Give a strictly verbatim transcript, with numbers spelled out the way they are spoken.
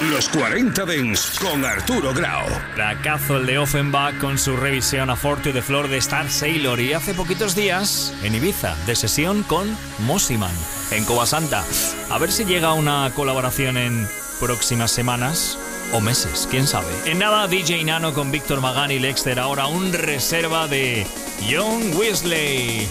Los cuarenta Dance con Arturo Grau. Fracazo el de Offenbach con su revisión a Forte de Flor de Star Sailor, y hace poquitos días en Ibiza de sesión con Mosiman en Covasanta. A ver si llega una colaboración en próximas semanas o meses, quién sabe. En nada, D J Nano con Víctor Magán y Lexter. Ahora un reserva de John Wesley.